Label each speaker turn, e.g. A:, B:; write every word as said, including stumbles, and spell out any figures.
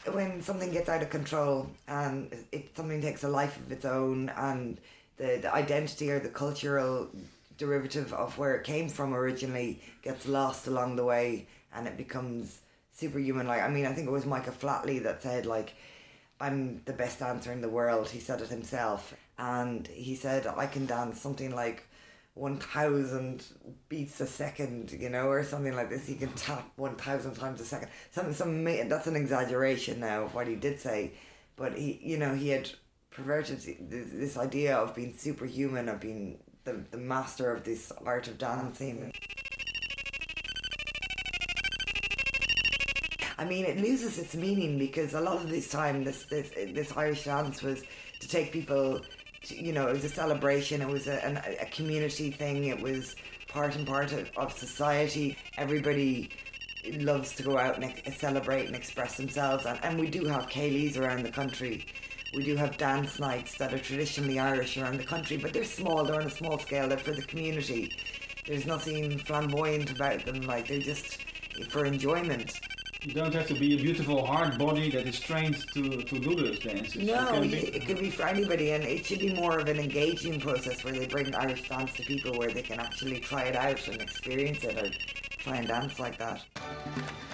A: when something gets out of control and it something takes a life of its own, and the, the identity or the cultural derivative of where it came from originally gets lost along the way, and it becomes superhuman. Like, I mean, I think it was Micah Flatley that said, like, I'm the best dancer in the world. He said it himself, and he said, I can dance something like one thousand beats a second, you know, or something like this. He can tap one thousand times a second. Some, some, that's an exaggeration now of what he did say, but he, you know, he had perverted this idea of being superhuman, of being the, the master of this art of dancing. I mean, it loses its meaning because a lot of this time, this this this Irish dance was to take people to, you know, it was a celebration, it was a, an, a community thing, it was part and part of, of society. Everybody loves to go out and celebrate and express themselves, and, and we do have Céilís around the country. We do have dance nights that are traditionally Irish around the country, but they're small, they're on a small scale, they're for the community. There's nothing flamboyant about them, like, they're just for enjoyment.
B: You don't have to be a beautiful hard body that is trained to, to do those dances.
A: No,
B: it,
A: be... it could be for anybody, and it should be more of an engaging process where they bring Irish dance to people where they can actually try it out and experience it or try and dance like that.